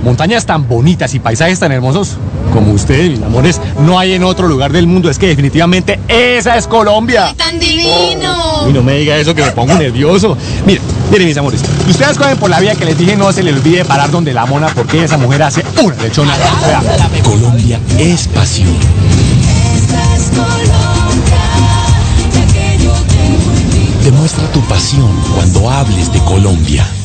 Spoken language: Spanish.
montañas tan bonitas y paisajes tan hermosos como ustedes, mis amores, no hay en otro lugar del mundo. Es que definitivamente esa es Colombia. ¡Ay, tan divino! Y no me diga eso que me pongo nervioso. Miren, mis amores, ustedes cogen por la vía que les dije, no se les olvide parar donde la mona, porque esa mujer hace una lechona. Colombia es pasión. Esta es Colombia, la que yo tengo en mí. Demuestra tu pasión cuando hables de Colombia.